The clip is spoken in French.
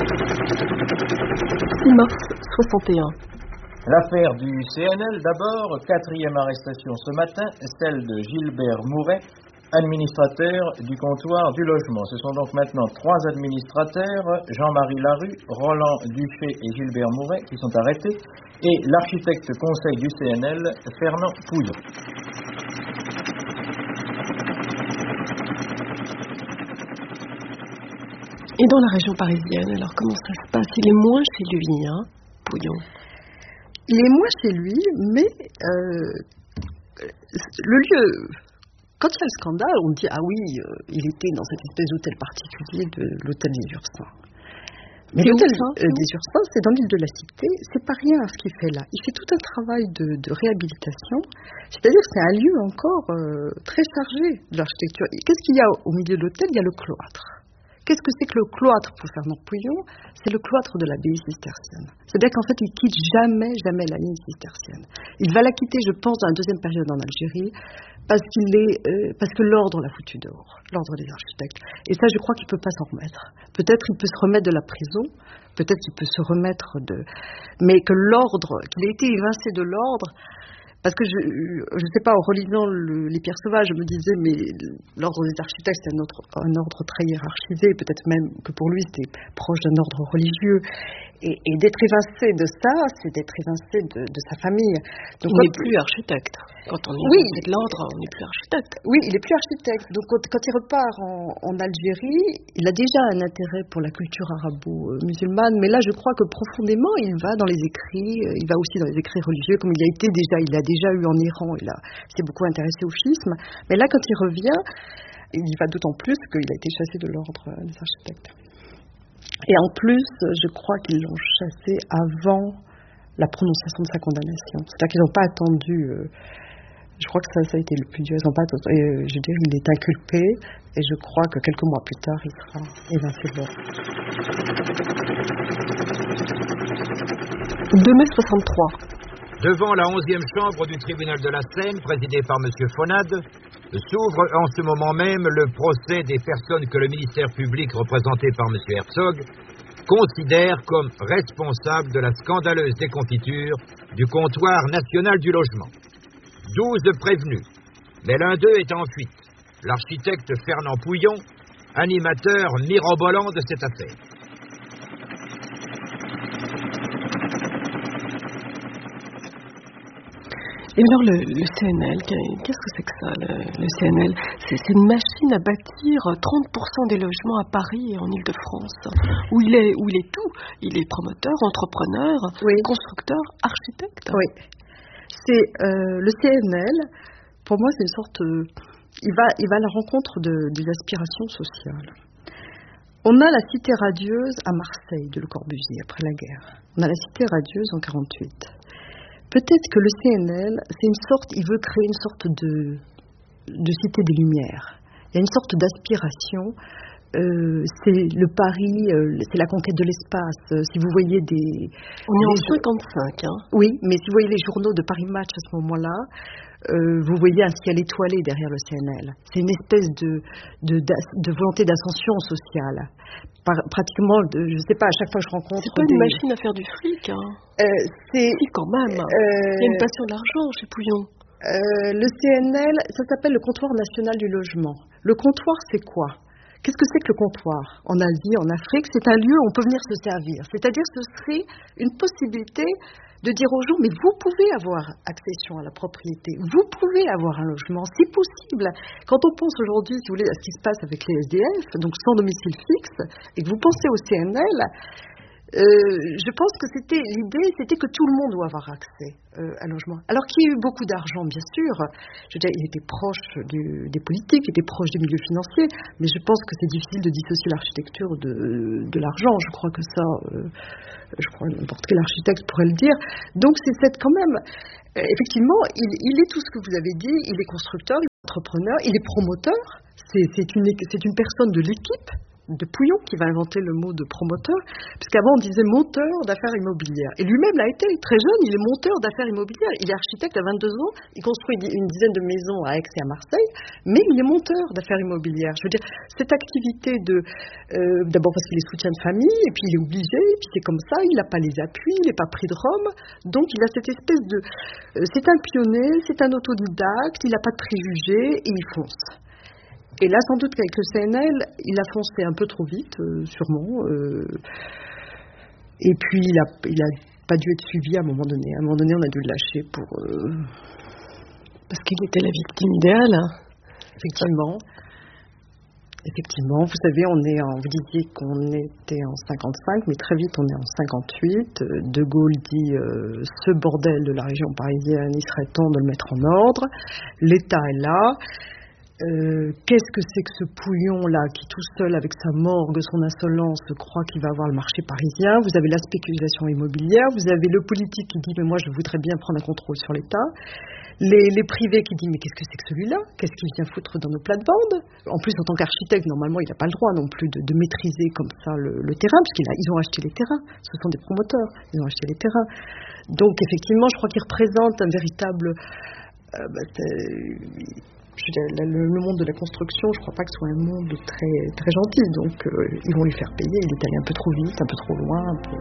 6 mars 61. L'affaire du CNL d'abord, 4e arrestation ce matin, celle de Gilbert Mouret, administrateur du comptoir du logement. Ce sont donc maintenant 3 administrateurs, Jean-Marie Larue, Roland Duché et Gilbert Mouret, qui sont arrêtés, et l'architecte conseil du CNL, Fernand Pouillon. Et dans la région parisienne, alors comment ça se passe? Il est moins chez lui, hein, Pouillon? Il est moins chez lui, mais le lieu... Quand il y a le scandale, on dit « Ah oui, il était dans cette espèce d'hôtel particulier de l'hôtel des Ursins ». Mais l'hôtel des Ursins, c'est dans l'île de la Cité, c'est pas rien ce qu'il fait là. Il fait tout un travail de réhabilitation, c'est-à-dire que c'est un lieu encore très chargé de l'architecture. Qu'est-ce qu'il y a au milieu de l'hôtel? Il y a le cloître. Qu'est-ce que c'est que le cloître pour Fernand Pouillon? C'est le cloître de l'abbaye cistercienne. C'est-à-dire qu'en fait, il quitte jamais la ligne cistercienne. Il va la quitter, je pense, dans la deuxième période en Algérie, parce que l'ordre l'a foutu dehors, l'ordre des architectes. Et ça, je crois qu'il ne peut pas s'en remettre. Peut-être qu'il peut se remettre de la prison, peut-être qu'il peut se remettre de... Mais que l'ordre, qu'il ait été évincé de l'ordre... Parce que je ne sais pas, en relisant Les Pierres Sauvages, je me disais, mais l'ordre des architectes, c'est un ordre très hiérarchisé, peut-être même que pour lui, c'était proche d'un ordre religieux. Et d'être évincé de ça, c'est d'être évincé de sa famille. Donc, il n'est plus architecte. Quand on est de l'ordre, on n'est plus architecte. Oui, il n'est plus architecte. Donc quand il repart en Algérie, il a déjà un intérêt pour la culture arabo-musulmane. Mais là, je crois que profondément, il va dans les écrits, il va aussi dans les écrits religieux, comme il a déjà eu en Iran, il s'est beaucoup intéressé au schisme. Mais là, quand il revient, il y va d'autant plus qu'il a été chassé de l'ordre des architectes. Et en plus, je crois qu'ils l'ont chassé avant la prononciation de sa condamnation. C'est-à-dire qu'ils n'ont pas attendu... je crois que ça a été le plus dur. Ils n'ont pas attendu. Je veux dire, il est inculpé, et je crois que quelques mois plus tard, il sera évincé de l'ordre. 2 mai 63. Devant la 11e chambre du tribunal de la Seine, présidée par M. Fonade, s'ouvre en ce moment même le procès des personnes que le ministère public, représenté par M. Herzog, considère comme responsables de la scandaleuse déconfiture du comptoir national du logement. 12 prévenus, mais l'un d'eux est en fuite, l'architecte Fernand Pouillon, animateur mirobolant de cette affaire. Et alors le CNL, qu'est-ce que c'est que ça, le CNL? C'est une machine à bâtir 30% des logements à Paris et en Île-de-France, où il est tout. Il est promoteur, entrepreneur, constructeur, architecte. Oui. C'est le CNL, pour moi, c'est une sorte... il va à la rencontre des aspirations sociales. On a la cité radieuse à Marseille, de Le Corbusier, après la guerre. On a la cité radieuse en 1948. Peut-être que le CNL, il veut créer une sorte de cité des Lumières. Il y a une sorte d'aspiration. C'est le Paris, c'est la conquête de l'espace. Si vous voyez On est en 55, hein. Oui, mais si vous voyez les journaux de Paris Match à ce moment-là, vous voyez un ciel étoilé derrière le CNL. C'est une espèce de volonté d'ascension sociale. Pratiquement, je ne sais pas, à chaque fois que je rencontre... C'est pas une machine à faire du fric, hein. Si, quand même. Il y a une passion de l'argent chez Pouillon. Le CNL, ça s'appelle le comptoir national du logement. Le comptoir, c'est quoi? Qu'est-ce que c'est que le comptoir? En Asie, en Afrique, c'est un lieu où on peut venir se servir. C'est-à-dire que ce serait une possibilité de dire aux gens, mais vous pouvez avoir accession à la propriété, vous pouvez avoir un logement, c'est possible. Quand on pense aujourd'hui, si vous voulez, à ce qui se passe avec les SDF, donc sans domicile fixe, et que vous pensez au CNL, je pense que l'idée, c'était que tout le monde doit avoir accès à un logement. Alors qu'il y a eu beaucoup d'argent, bien sûr. Je veux dire, il était proche des politiques, il était proche des milieux financiers, mais je pense que c'est difficile de dissocier l'architecture de l'argent. Je crois que ça, n'importe quel architecte pourrait le dire. Donc c'est quand même, effectivement, il est tout ce que vous avez dit. Il est constructeur, il est entrepreneur, il est promoteur. C'est une personne de l'équipe. de Pouillon qui va inventer le mot de promoteur, puisqu'avant on disait monteur d'affaires immobilières. Et lui-même l'a été, très jeune, il est monteur d'affaires immobilières. Il est architecte à 22 ans, il construit une dizaine de maisons à Aix et à Marseille, mais il est monteur d'affaires immobilières. Je veux dire, cette activité d'abord parce qu'il est soutien de famille, et puis il est obligé, et puis c'est comme ça, il n'a pas les appuis, il n'est pas pris de Rome, donc il a cette espèce de... c'est un pionnier, c'est un autodidacte, il n'a pas de préjugés, et il fonce. Et là, sans doute qu'avec le CNL, il a foncé un peu trop vite, sûrement. Et puis, il a pas dû être suivi à un moment donné. À un moment donné, on a dû le lâcher pour... Parce qu'il était la victime idéale. Effectivement, vous savez, vous disiez qu'on était en 55, mais très vite on est en 58. De Gaulle dit ce bordel de la région parisienne, il serait temps de le mettre en ordre. L'État est là. Qu'est-ce que c'est que ce Pouillon-là qui tout seul avec sa morgue, son insolence croit qu'il va avoir le marché parisien? Vous avez la spéculation immobilière, vous avez le politique qui dit mais moi je voudrais bien prendre un contrôle sur l'État, les privés qui disent mais qu'est-ce que c'est que celui-là? Qu'est-ce qu'il vient foutre dans nos plates-bandes? En plus en tant qu'architecte normalement il n'a pas le droit non plus de maîtriser comme ça le terrain, puisqu'ils ont acheté les terrains, ce sont des promoteurs, ils ont acheté les terrains. Donc effectivement je crois qu'il représente un véritable... le monde de la construction, je ne crois pas que ce soit un monde très, très gentil, donc ils vont lui faire payer, il est allé un peu trop vite, un peu trop loin, un peu...